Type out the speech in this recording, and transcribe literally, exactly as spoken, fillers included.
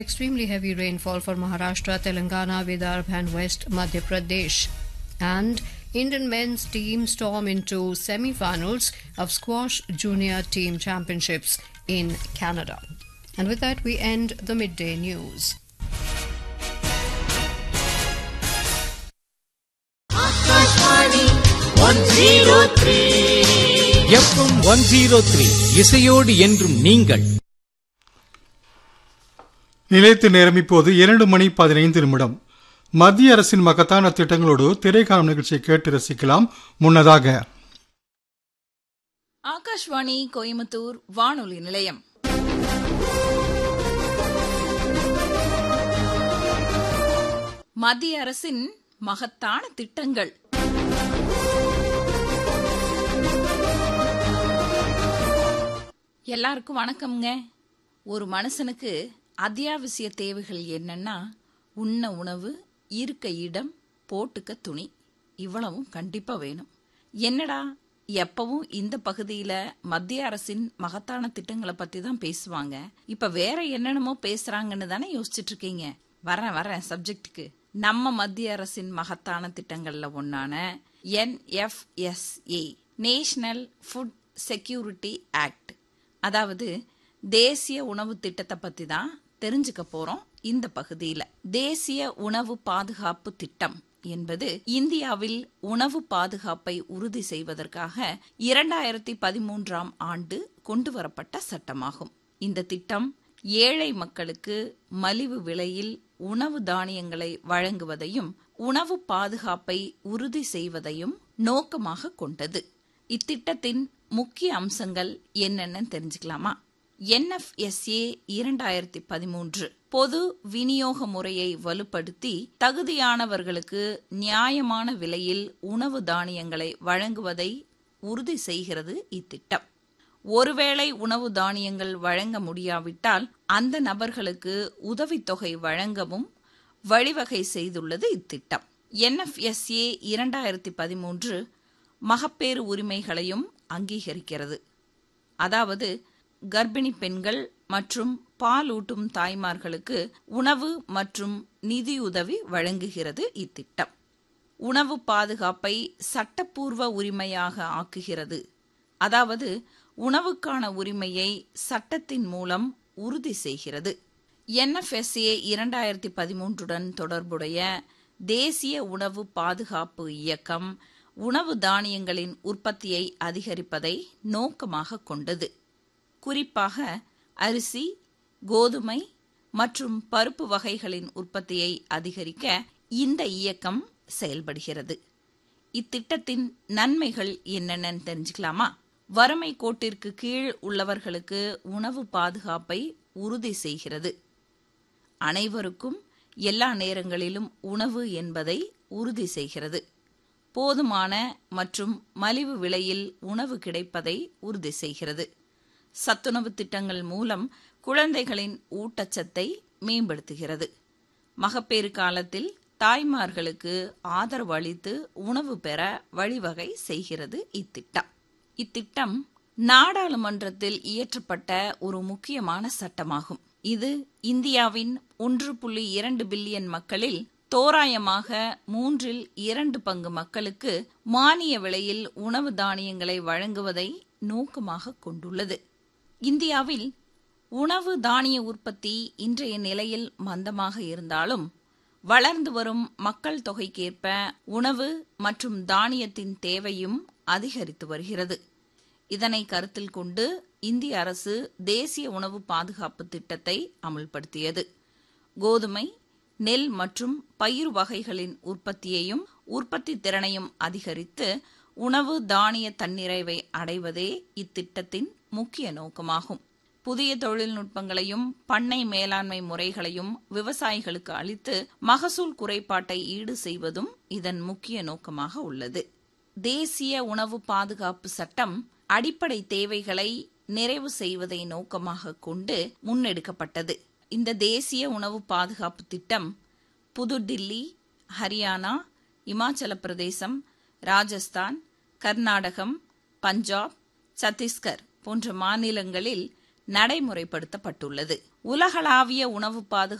Extremely heavy rainfall for Maharashtra, Telangana, Vidarbha and West Madhya Pradesh. And Indian men's team storm into semi-finals of squash junior team championships in Canada. And with that, we end the midday news. FM one zero three இசையோடு என்றும் நீங்கள். நிலைத்து நேரம் இப்போது இரண்டு மணி பதினைந்து நிமிடம். மத்திய அரசின் மகத்தான திட்டங்களோடு திரைக்காலம் நிகழ்ச்சியை கேட்டு ரசிக்கலாம். முன்னதாக ஆகாஷ்வாணி கோயம்புத்தூர் வானொலி நிலையம். மத்திய அரசின் மகத்தான திட்டங்கள். எல்லாருக்கும் வணக்கம்ங்க. ஒரு மனுஷனுக்கு அத்தியாவசிய தேவைகள் என்னன்னா உண்ண உணவு, இருக்க இடம், போட்டுக்க துணி, இவ்வளவும் கண்டிப்பா வேணும். என்னடா எப்பவும் இந்த பகுதியில மத்திய அரசின் மகத்தான திட்டங்களை பத்தி தான் பேசுவாங்க, இப்ப வேற என்னென்னமோ பேசுறாங்கன்னு தானே யோசிச்சுட்டு இருக்கீங்க. வரேன் வரேன் சப்ஜெக்டுக்கு. நம்ம மத்திய அரசின் மகத்தான திட்டங்கள்ல ஒன்னான N F S A national food security act, அதாவது தேசிய உணவு திட்டத்தை பத்தி தான் தெரிஞ்சுக்க போறோம் இந்த பகுதியில. தேசிய உணவு பாதுகாப்பு திட்டம் என்பது இந்தியாவில் உணவு பாதுகாப்பை உறுதி செய்வதற்காக இரண்டாயிரத்தி பதிமூன்றாம் ஆண்டு கொண்டு வரப்பட்ட சட்டமாகும். இந்த திட்டம் ஏழை மக்களுக்கு மலிவு விலையில் உணவு தானியங்களை வழங்குவதையும் உணவு பாதுகாப்பை உறுதி செய்வதையும் நோக்கமாக கொண்டது. இத்திட்டத்தின் முக்கிய அம்சங்கள் என்னென்னு தெரிஞ்சுக்கலாமா? என் எஃப் எஸ் ஏ இரண்டாயிரத்தி பதிமூன்று பொது விநியோக முறையை வலுப்படுத்தி தகுதியானவர்களுக்கு நியாயமான விலையில் உணவு தானியங்களை வழங்குவதை உறுதி செய்கிறது. இத்திட்டம் ஒருவேளை உணவு தானியங்கள் வழங்க முடியாவிட்டால் அந்த நபர்களுக்கு உதவித்தொகை வழங்கவும் வழிவகை செய்துள்ளது இத்திட்டம். என் எஃப் எஸ் ஏ இரண்டாயிரத்தி பதிமூன்று மகப்பேறு உரிமைகளையும் அங்கீகரிக்கிறது. அதாவது கர்ப்பிணி பெண்கள் மற்றும் பாலூட்டும் தாய்மார்களுக்கு உணவு மற்றும் நிதியுதவி வழங்குகிறது இத்திட்டம். உணவு பாதுகாப்பை சட்டப்பூர்வ உரிமையாக ஆக்குகிறது. அதாவது உணவுக்கான உரிமையை சட்டத்தின் மூலம் உறுதி செய்கிறது. என் எஃப் எஸ் ஏ இரண்டாயிரத்தி பதிமூன்றுடன் தொடர்புடைய தேசிய உணவு பாதுகாப்பு இயக்கம் உணவு தானியங்களின் உற்பத்தியை அதிகரிப்பதை நோக்கமாக கொண்டது. குறிப்பாக அரிசி, கோதுமை மற்றும் பருப்பு வகைகளின் உற்பத்தியை அதிகரிக்க இந்த இயக்கம் செயல்படுகிறது. இத்திட்டத்தின் நன்மைகள் என்னென்னு தெரிஞ்சுக்கலாமா? வறுமை கோட்டிற்கு கீழ் உள்ளவர்களுக்கு உணவு பாதுகாப்பை உறுதி செய்கிறது. அனைவருக்கும் எல்லா நேரங்களிலும் உணவு என்பதை உறுதி செய்கிறது. போதுமான மற்றும் மலிவு விலையில் உணவு கிடைப்பதை உறுதி செய்கிறது. சத்துணவு திட்டங்கள் மூலம் குழந்தைகளின் ஊட்டச்சத்தை மேம்படுத்துகிறது. மகப்பேறு காலத்தில் தாய்மார்களுக்கு ஆதரவு அளித்து உணவு பெற வழிவகை செய்கிறது இத்திட்டம். இத்திட்டம் நாடாளுமன்றத்தில் இயற்றப்பட்ட ஒரு முக்கியமான சட்டமாகும். இது இந்தியாவின் ஒன்று புள்ளி இரண்டு பில்லியன் மக்களில் தோராயமாக மூன்றில் இரண்டு பங்கு மக்களுக்கு மானிய விலையில் உணவு தானியங்களை வழங்குவதை நோக்கமாக கொண்டுள்ளது. இந்தியாவில் உணவு தானிய உற்பத்தி இன்றைய நிலையில் மந்தமாக இருந்தாலும் வளர்ந்து வரும் மக்கள் தொகைக்கேற்ப உணவு மற்றும் தானியத்தின் தேவையும் அதிகரித்து வருகிறது. இதனை கருத்தில் கொண்டு இந்திய அரசு தேசிய உணவு பாதுகாப்பு திட்டத்தை அமுல்படுத்தியது. கோதுமை, நெல் மற்றும் பயிர் வகைகளின் உற்பத்தியையும் உற்பத்தி திறனையும் அதிகரித்து உணவு தானிய தன்னிறைவை அடைவதே இத்திட்டத்தின் முக்கிய நோக்கமாகும். புதிய தொழில்நுட்பங்களையும் பண்ணை மேலாண்மை முறைகளையும் விவசாயிகளுக்கு அளித்து மகசூல் குறைபாட்டை ஈடு செய்வதும் இதன் முக்கிய நோக்கமாக உள்ளது. தேசிய உணவு பாதுகாப்பு சட்டம் அடிப்படை தேவைகளை நிறைவு செய்வதை நோக்கமாக கொண்டு முன்னெடுக்கப்பட்டது. இந்த தேசிய உணவு பாதுகாப்பு திட்டம் புதுடில்லி, ஹரியானா, இமாச்சல பிரதேசம், ராஜஸ்தான், கர்நாடகம், பஞ்சாப், சத்தீஸ்கர் போன்ற மாநிலங்களில் நடைமுறைப்படுத்தப்பட்டுள்ளது. உலகளாவிய உணவு பாதுகாப்பு